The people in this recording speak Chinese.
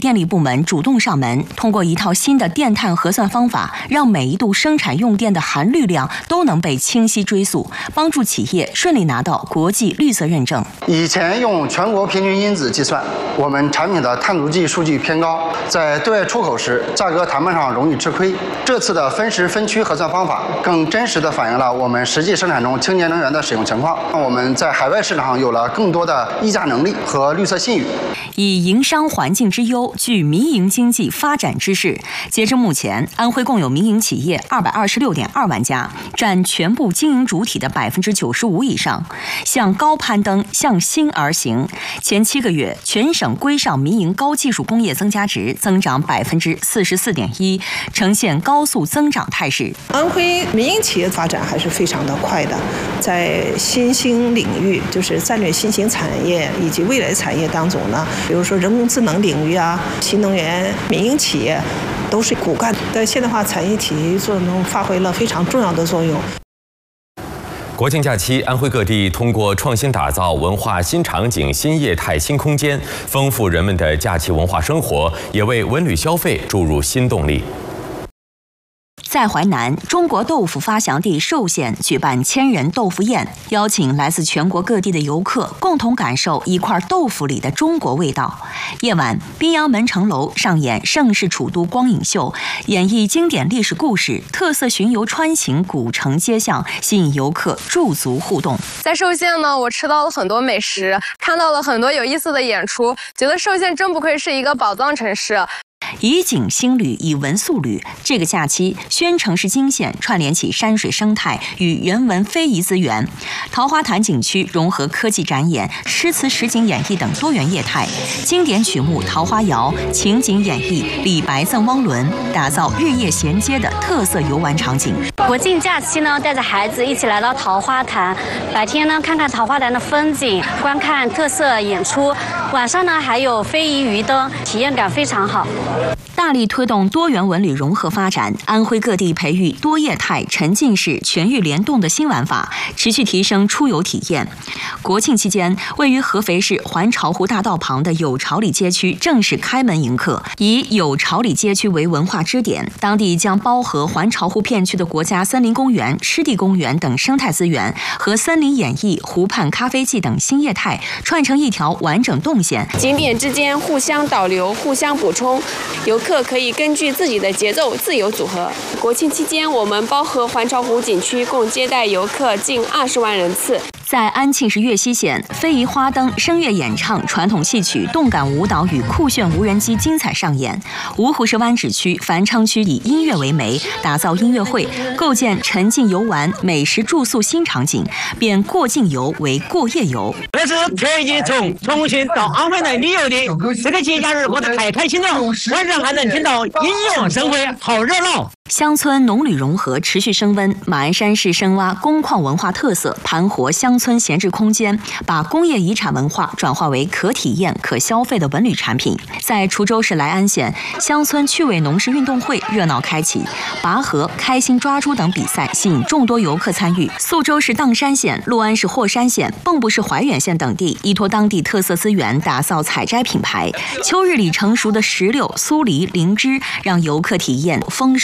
电力部门主动上门，通过一套新的电碳核算方法，让每一度生产用电的含氯量都能被清晰追溯，帮助企业顺利拿到国际绿色认证。 以前用全国平均因子计算，我们产品的碳足迹数据偏高，在对外出口时价格谈判上容易吃亏。这次的分时分区核算方法更真实地反映了我们实际生产中清洁能源的使用情况，让我们在海外市场上有了更多的议价能力和绿色信誉。 以营商环境之优，聚民营经济发展之势。截至目前，安徽共有民营企业226.2万家，占全部经营主体的95%以上，向高攀登，向新而行。前7个月，全省规上民营高技术工业增加值增长44.1%，呈现高速增长态势。 安徽民营企业发展还是非常的快的，在新兴领域，就是战略新兴产业以及未来产业当中呢，比如说人工智能领域啊，新能源民营企业都是骨干，在现代化产业体系作用中发挥了非常重要的作用。 国庆假期，安徽各地通过创新打造文化新场景、新业态、新空间，丰富人们的假期文化生活，也为文旅消费注入新动力。 在淮南，中国豆腐发祥地寿县举办千人豆腐宴，邀请来自全国各地的游客共同感受一块豆腐里的中国味道。夜晚，滨阳门城楼上演盛世楚都光影秀，演绎经典历史故事，特色巡游穿行古城街巷，吸引游客驻足互动。 在寿县呢，我吃到了很多美食，看到了很多有意思的演出，觉得寿县真不愧是一个宝藏城市。 以景兴旅，以文塑旅。这个假期，宣城市金县串联起山水生态与人文非遗资源，桃花潭景区融合科技展演、诗词实景演绎等多元业态，经典曲目《桃花谣》、情景演绎《李白赠汪伦》，打造日夜衔接的特色游玩场景。 国庆假期呢，带着孩子一起来到桃花潭，白天呢看看桃花潭的风景，观看特色演出，晚上呢还有非遗鱼灯，体验感非常好。 大力推动多元文旅融合发展，安徽各地培育多业态、沉浸式、全域联动的新玩法，持续提升出游体验。国庆期间，位于合肥市环潮湖大道旁的有朝里街区正式开门迎客。以有朝里街区为文化支点，当地将包合环潮湖片区的国家森林公园、湿地公园等生态资源和森林演艺、湖畔咖啡季等新业态，串成一条完整动线。 景点之间互相导流、互相补充，游客可以根据自己的节奏自由组合。国庆期间，我们包合环潮湖景区共接待游客近20万人次。 在安庆市岳西县，非遗花灯、声乐演唱、传统戏曲、动感舞蹈与酷炫无人机精彩上演。芜湖市湾仔区、繁昌区以音乐为媒，打造音乐会，构建沉浸游玩、美食住宿新场景，变过境游为过夜游。 这是可以从重庆到安徽来旅游的这个节假日，过得太开心了，晚上还能听到音乐盛会，好热闹。 乡村农旅融合持续升温，马鞍山市深挖工矿文化特色，盘活乡村闲置空间，把工业遗产文化转化为可体验、可消费的文旅产品。在滁州市来安县，乡村趣味农事运动会热闹开启，拔河、开心抓猪等比赛吸引众多游客参与。宿州市砀山县、六安市霍山县、蚌埠市怀远县等地依托当地特色资源，打造采摘品牌。秋日里成熟的石榴、酥梨、灵芝，让游客体验丰收